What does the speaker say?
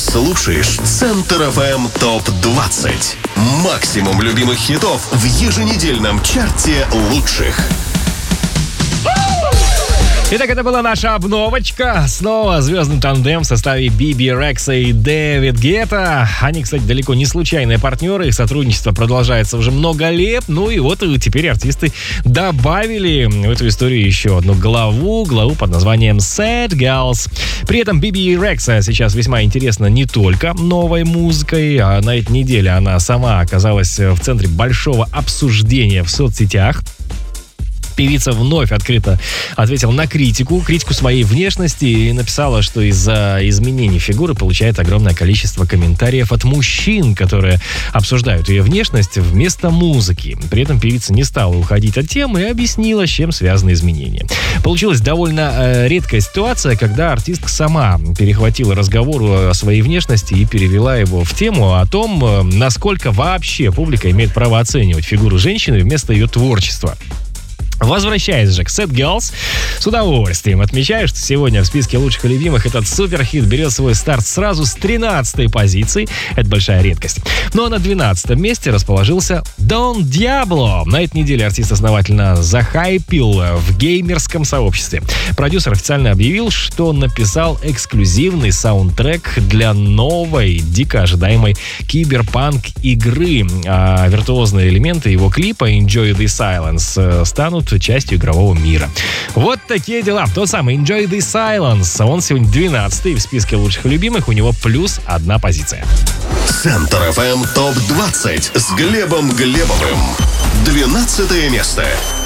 слушаешь Центр FM ТОП-20. Максимум любимых хитов в еженедельном чарте лучших. Итак, это была наша обновочка. Снова звездный тандем в составе Биби Рекса и Дэвид Гетта. Они, кстати, далеко не случайные партнеры. Их сотрудничество продолжается уже много лет. Ну и вот теперь артисты добавили в эту историю еще одну главу под названием Sad Girls. При этом Биби Рекса сейчас весьма интересна не только новой музыкой, а на этой неделе она сама оказалась в центре большого обсуждения в соцсетях. Певица вновь открыто ответила на критику своей внешности и написала, что из-за изменений фигуры получает огромное количество комментариев от мужчин, которые обсуждают ее внешность вместо музыки. При этом певица не стала уходить от темы и объяснила, с чем связаны изменения. Получилась довольно редкая ситуация, когда артистка сама перехватила разговор о своей внешности и перевела его в тему о том, насколько вообще публика имеет право оценивать фигуру женщины вместо ее творчества. Возвращаясь же к Sad Girls, с удовольствием отмечаю, что сегодня в списке лучших и любимых этот суперхит берет свой старт сразу с 13-й позиции. Это большая редкость. Ну а на 12-м месте расположился Don Diablo. На этой неделе артист основательно захайпил в геймерском сообществе. Продюсер официально объявил, что написал эксклюзивный саундтрек для новой, дико ожидаемой киберпанк игры. А виртуозные элементы его клипа Enjoy the Silence станут частью игрового мира. Вот такие дела. Тот самый Enjoy the Silence. Он сегодня 12-й в списке лучших и любимых. У него плюс 1 позиция. Центр FM ТОП-20 с Глебом Глебовым. 12 место.